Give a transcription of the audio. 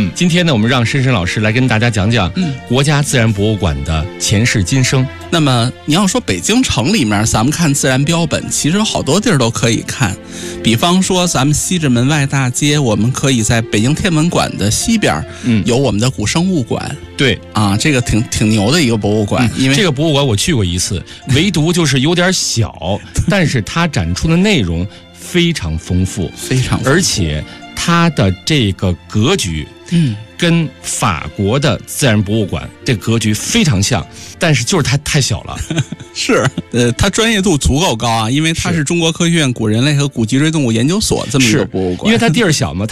今天呢，我们让申申老师来跟大家讲讲国家自然博物馆的前世今生。 那么你要说北京城里面，咱们看自然标本，其实有好多地儿都可以看。比方说咱们西直门外大街，我们可以在北京天文馆的西边，有我们的古生物馆。 对啊，这个挺牛的一个博物馆。因为这个博物馆我去过一次，唯独就是有点小，但是它展出的内容非常丰富， 非常丰富， 而且它的这个格局，跟法国的自然博物馆这个格局非常像，但是就是它太小了。 是，它专业度足够高啊，因为它是中国科学院古人类和古脊椎动物研究所这么一个博物馆， 因为它地儿小嘛。